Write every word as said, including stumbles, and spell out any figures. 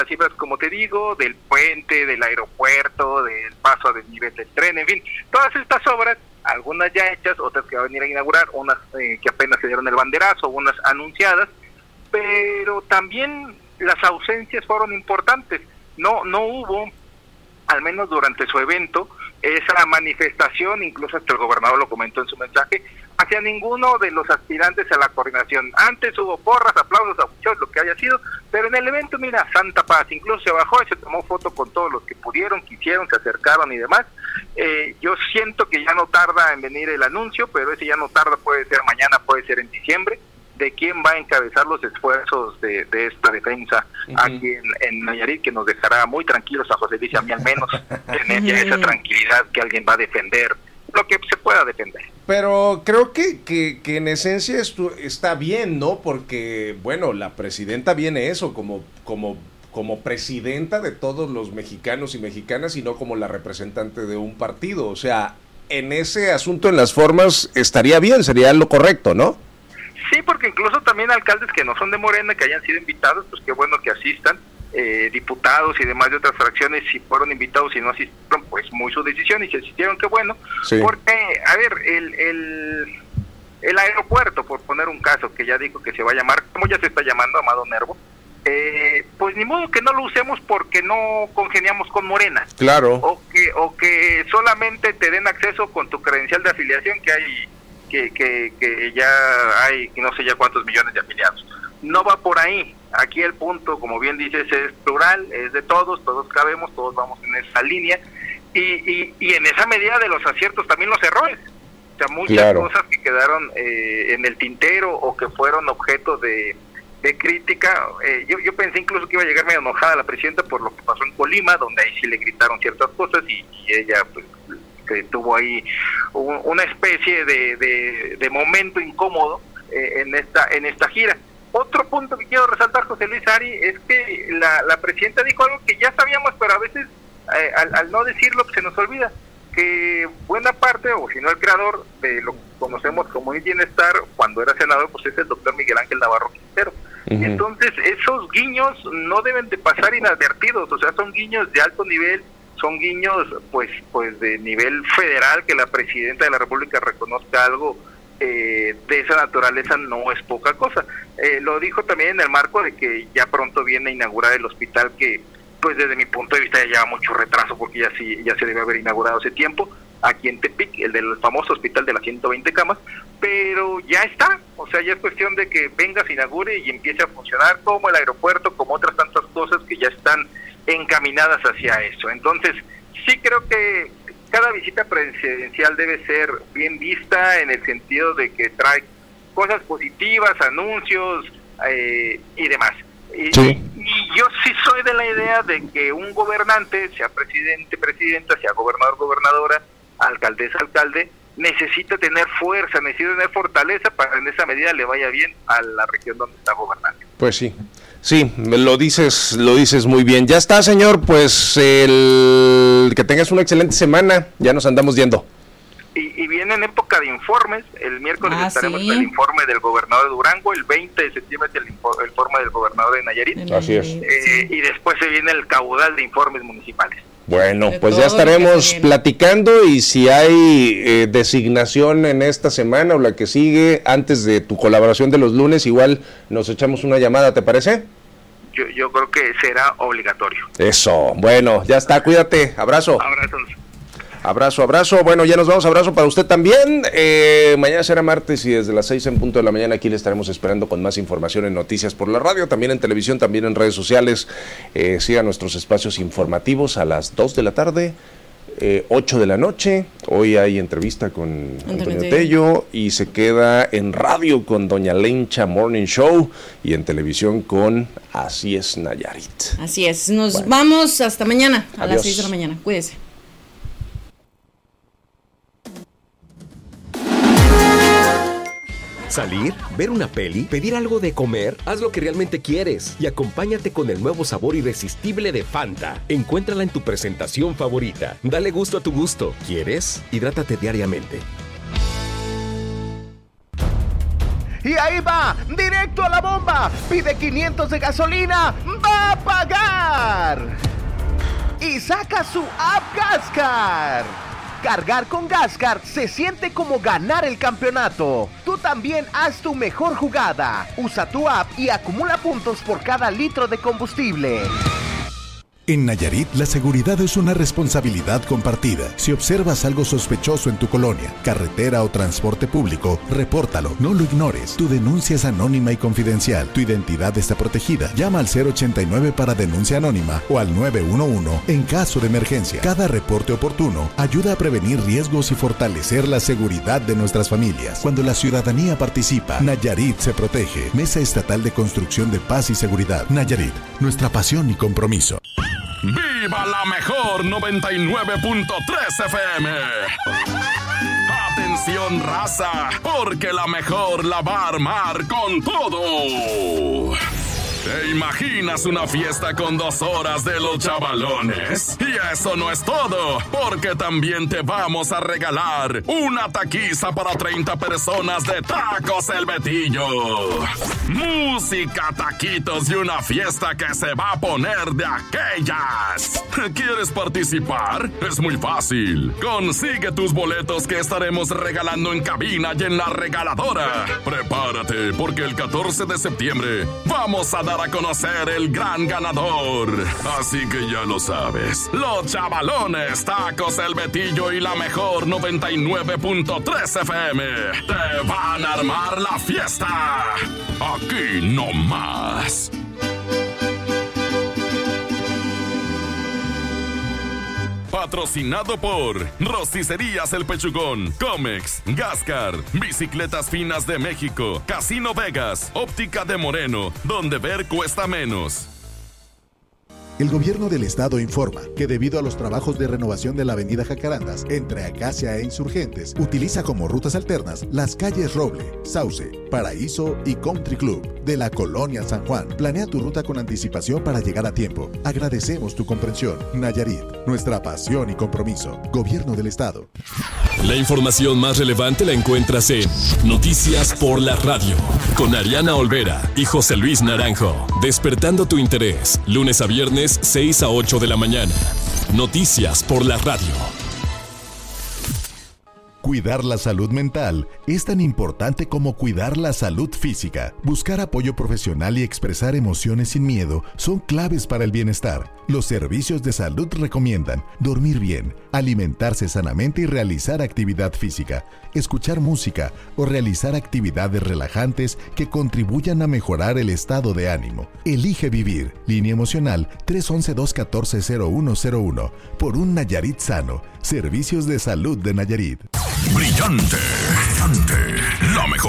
las cifras, como te digo, del puente, del aeropuerto, del paso a desnivel del tren, en fin, todas estas obras, algunas ya hechas, otras que va a venir a inaugurar, unas eh, que apenas se dieron el banderazo, unas anunciadas, pero también las ausencias fueron importantes. No, no hubo, al menos durante su evento, esa manifestación, incluso hasta el gobernador lo comentó en su mensaje, hacia ninguno de los aspirantes a la coordinación. Antes hubo porras, aplausos, abucheos, lo que haya sido, pero en el evento, mira, santa paz, incluso se bajó y se tomó foto con todos los que pudieron, quisieron, se acercaron y demás. Eh, yo siento que ya no tarda en venir el anuncio, pero ese ya no tarda, puede ser mañana, puede ser en diciembre, de quién va a encabezar los esfuerzos de, de esta defensa uh-huh. aquí en, en Nayarit, que nos dejará muy tranquilos a José Luis y a mí al menos, tener ya esa tranquilidad que alguien va a defender lo que se pueda defender. Pero creo que, que, que en esencia esto está bien, ¿no? Porque, bueno, la presidenta viene eso, como, como, como presidenta de todos los mexicanos y mexicanas y no como la representante de un partido. O sea, en ese asunto, en las formas, estaría bien, sería lo correcto, ¿no? Sí, porque incluso también alcaldes que no son de Morena, que hayan sido invitados, pues qué bueno que asistan, eh, diputados y demás de otras fracciones, si fueron invitados y no asistieron, pues muy su decisión, y si asistieron, qué bueno, sí. Porque, a ver, el, el, el aeropuerto, por poner un caso, que ya dijo que se va a llamar, como ya se está llamando, Amado Nervo, eh, pues ni modo que no lo usemos porque no congeniamos con Morena. Claro. O que, o que solamente te den acceso con tu credencial de afiliación, que hay... Que, que, que ya hay no sé ya cuántos millones de afiliados. No va por ahí. Aquí el punto, como bien dices, es plural, es de todos, todos cabemos, todos vamos en esa línea, y, y, y en esa medida de los aciertos también los errores. O sea, muchas claro. cosas que quedaron eh, en el tintero o que fueron objeto de, de crítica. Eh, yo, yo pensé incluso que iba a llegar medio enojada la presidenta por lo que pasó en Colima, donde ahí sí le gritaron ciertas cosas y, y ella pues que tuvo ahí un, una especie de, de, de momento incómodo eh, en esta en esta gira. Otro punto que quiero resaltar, José Luis Ari, es que la, la presidenta dijo algo que ya sabíamos, pero a veces eh, al, al no decirlo pues, se nos olvida, que buena parte, o si no el creador de lo que conocemos como el bienestar, cuando era senador, pues es el doctor Miguel Ángel Navarro Quintero. Uh-huh. Entonces esos guiños no deben de pasar inadvertidos, o sea, son guiños de alto nivel, son guiños pues pues de nivel federal, que la presidenta de la República reconozca algo eh, de esa naturaleza no es poca cosa. Eh, lo dijo también en el marco de que ya pronto viene a inaugurar el hospital que pues desde mi punto de vista ya lleva mucho retraso porque ya sí ya se debe haber inaugurado hace tiempo, aquí en Tepic, el del famoso hospital de las ciento veinte camas, pero ya está, o sea, ya es cuestión de que venga, se inaugure y empiece a funcionar, como el aeropuerto, como otras tantas cosas que ya están encaminadas hacia eso. Entonces, sí creo que cada visita presidencial debe ser bien vista en el sentido de que trae cosas positivas, anuncios eh, y demás. Y, sí. y yo sí soy de la idea de que un gobernante, sea presidente, presidenta, sea gobernador, gobernadora, alcaldesa, alcalde, necesita tener fuerza, necesita tener fortaleza para en esa medida le vaya bien a la región donde está gobernando. Pues sí. Sí, lo dices, lo dices muy bien. Ya está, señor, pues el que tengas una excelente semana, ya nos andamos yendo. Y, y viene en época de informes, el miércoles ah, estaremos ¿sí? en el informe del gobernador de Durango, el veinte de septiembre es el, el informe del gobernador de Nayarit. De Así es. Eh, y después se viene el caudal de informes municipales. Bueno, pues ya estaremos platicando y si hay eh, designación en esta semana o la que sigue, antes de tu colaboración de los lunes, igual nos echamos una llamada, ¿te parece? Yo, yo creo que será obligatorio. Eso, bueno, ya está, cuídate, abrazo. Abrazos. Abrazo, abrazo, bueno, ya nos vamos, abrazo para usted también, eh, mañana será martes y desde las seis en punto de la mañana aquí le estaremos esperando con más información en Noticias por la Radio, también en televisión, también en redes sociales, eh, sigan nuestros espacios informativos a las dos de la tarde, eh, ocho de la noche, hoy hay entrevista con Antonio, Antonio Tello y se queda en radio con Doña Lencha Morning Show y en televisión con Así es Nayarit. Así es, nos bueno. vamos hasta mañana a Adiós. Las seis de la mañana, cuídese. Salir, ver una peli, pedir algo de comer, haz lo que realmente quieres y acompáñate con el nuevo sabor irresistible de Fanta. Encuéntrala en tu presentación favorita. Dale gusto a tu gusto. ¿Quieres? Hidrátate diariamente. Y ahí va, directo a la bomba. Pide quinientos de gasolina, va a pagar. Y saca su app Gascar. Cargar con Gascar se siente como ganar el campeonato. Tú también haz tu mejor jugada. Usa tu app y acumula puntos por cada litro de combustible. En Nayarit, la seguridad es una responsabilidad compartida. Si observas algo sospechoso en tu colonia, carretera o transporte público, repórtalo, no lo ignores. Tu denuncia es anónima y confidencial. Tu identidad está protegida. Llama al cero ochenta y nueve para denuncia anónima o al nueve uno uno en caso de emergencia. Cada reporte oportuno ayuda a prevenir riesgos y fortalecer la seguridad de nuestras familias. Cuando la ciudadanía participa, Nayarit se protege. Mesa Estatal de Construcción de Paz y Seguridad. Nayarit, nuestra pasión y compromiso. ¡Viva la mejor noventa y nueve punto tres F M! ¡Atención, raza! Porque la mejor la va a armar con todo. ¿Te imaginas una fiesta con dos horas de los chavalones? Y eso no es todo, porque también te vamos a regalar una taquiza para treinta personas de Tacos El Betillo. Música, taquitos y una fiesta que se va a poner de aquellas. ¿Quieres participar? Es muy fácil. Consigue tus boletos que estaremos regalando en cabina y en la regaladora. Prepárate, porque el catorce de septiembre vamos a dar a conocer el gran ganador. Así que ya lo sabes, los chavalones, Tacos El Betillo y la mejor noventa y nueve punto tres F M te van a armar la fiesta. Aquí no más. Patrocinado por Rosticerías El Pechugón, Comex, Gascar, Bicicletas Finas de México, Casino Vegas, Óptica de Moreno, donde ver cuesta menos. El gobierno del estado informa que debido a los trabajos de renovación de la avenida Jacarandas entre Acacia e Insurgentes, utiliza como rutas alternas las calles Roble, Sauce, Paraíso y Country Club de la Colonia San Juan. Planea tu ruta con anticipación para llegar a tiempo. Agradecemos tu comprensión. Nayarit, nuestra pasión y compromiso. Gobierno del estado. La información más relevante la encuentras en Noticias por la Radio, con Ariana Olvera y José Luis Naranjo. Despertando tu interés, lunes a viernes, seis a ocho de la mañana. Noticias por la Radio. Cuidar la salud mental es tan importante como cuidar la salud física. Buscar apoyo profesional y expresar emociones sin miedo son claves para el bienestar. Los servicios de salud recomiendan dormir bien, alimentarse sanamente y realizar actividad física, escuchar música o realizar actividades relajantes que contribuyan a mejorar el estado de ánimo. Elige vivir. Línea emocional tres once, dos catorce, cero uno cero uno. Por un Nayarit sano. Servicios de salud de Nayarit. Brillante, brillante, la mejor.